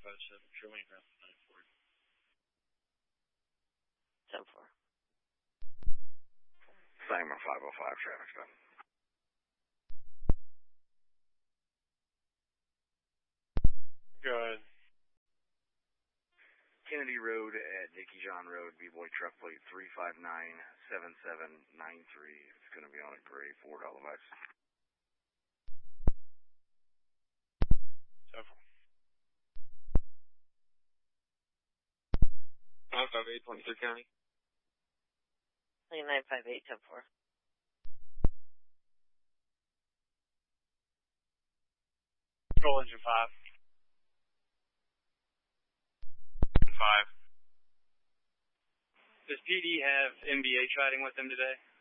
957, showing around 94. 10-4. Simon 505, traffic stop. Good. Kennedy Road at Dickie John Road, B-Boy truck plate 3597793. It's going to be on a gray Ford Alibis. 10-4. 958, 23 County. 958, 10-4. Control engine 5. 5. Does PD have MBH riding with them today?